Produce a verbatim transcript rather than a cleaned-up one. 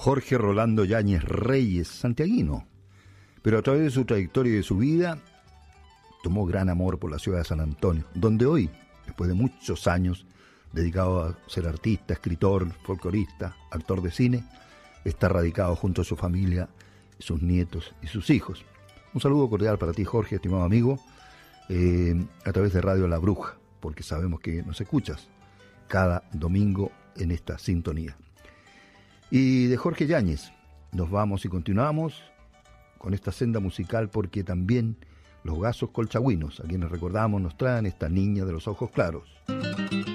Jorge Rolando Yáñez Reyes, santiaguino, pero a través de su trayectoria y de su vida tomó gran amor por la ciudad de San Antonio, donde hoy, después de muchos años dedicado a ser artista, escritor, folclorista, actor de cine, está radicado junto a su familia, sus nietos y sus hijos. Un saludo cordial para ti, Jorge, estimado amigo, eh, a través de Radio La Bruja, porque sabemos que nos escuchas cada domingo en esta sintonía. Y de Jorge Yáñez nos vamos y continuamos con esta senda musical, porque también los Gazos Colchagüinos, a quienes recordamos, nos traen esta niña de los ojos claros.